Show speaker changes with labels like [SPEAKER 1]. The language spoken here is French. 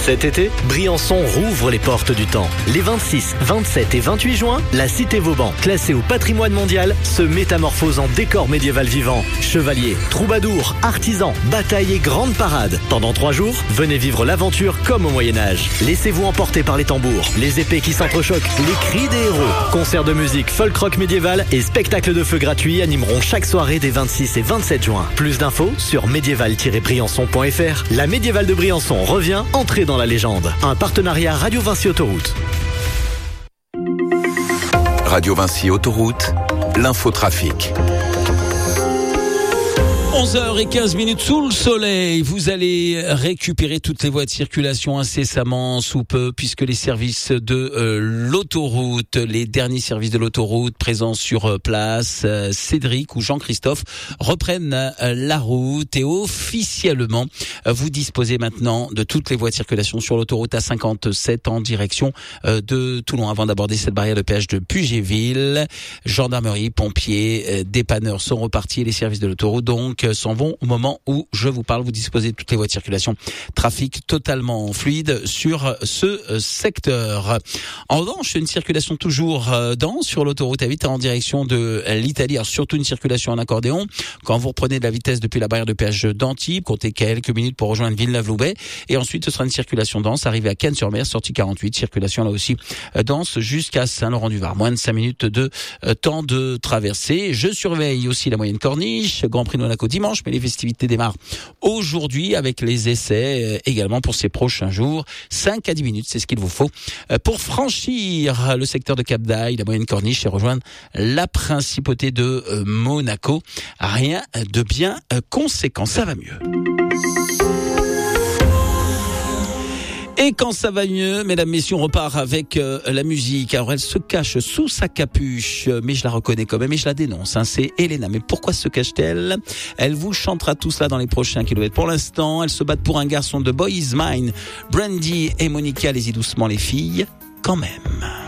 [SPEAKER 1] Cet été, Briançon rouvre les portes du temps. Les 26, 27 et 28 juin, la cité Vauban, classée au patrimoine mondial, se métamorphose en décor médiéval vivant. Chevaliers, troubadours, artisans, batailles et grandes parades. Pendant 3 jours, venez vivre l'aventure comme au Moyen-Âge. Laissez-vous emporter par les tambours, les épées qui s'entrechoquent, les cris des héros. Concerts de musique folk rock médiéval et spectacles de feu gratuits animeront chaque soirée des 26 et 27 juin. Plus d'infos sur médiéval-briançon.fr. La médiévale de Briançon revient, entrée dans la légende. Un partenariat Radio Vinci Autoroute.
[SPEAKER 2] Radio Vinci Autoroute, l'infotrafic.
[SPEAKER 3] 11h15 sous le soleil. Vous allez récupérer toutes les voies de circulation incessamment sous peu, puisque les services de l'autoroute, les derniers services de l'autoroute présents sur place, Cédric ou Jean-Christophe, reprennent la route et officiellement, vous disposez maintenant de toutes les voies de circulation sur l'autoroute A57 en direction de Toulon avant d'aborder cette barrière de péage de Pugéville. Gendarmerie, pompiers, dépanneurs sont repartis et les services de l'autoroute donc s'en vont au moment où je vous parle. Vous disposez de toutes les voies de circulation. Trafic totalement fluide sur ce secteur. En revanche, une circulation toujours dense sur l'autoroute A8 en direction de l'Italie. Alors surtout une circulation en accordéon. Quand vous reprenez de la vitesse depuis la barrière de péage d'Antibes, comptez quelques minutes pour rejoindre Villeneuve-Loubet. Et ensuite, ce sera une circulation dense arrivée à Cannes-sur-Mer, sortie 48. Circulation là aussi dense jusqu'à Saint-Laurent-du-Var. Moins de 5 minutes de temps de traversée. Je surveille aussi la moyenne corniche. Grand Prix de Monaco dimanche, mais les festivités démarrent aujourd'hui avec les essais également pour ces prochains jours. 5 à 10 minutes, c'est ce qu'il vous faut pour franchir le secteur de Cap-d'Aille, la moyenne corniche et rejoindre la principauté de Monaco. Rien de bien conséquent, ça va mieux. Et quand ça va mieux, mesdames, messieurs, on repart avec la musique. Alors elle se cache sous sa capuche, mais je la reconnais quand même et je la dénonce. C'est Elena. Mais pourquoi se cache-t-elle ? Elle vous chantera tout cela dans les prochains kilomètres. Pour l'instant, elle se bat pour un garçon de Boy Is Mine. Brandy et Monica, allez-y doucement les filles, quand même.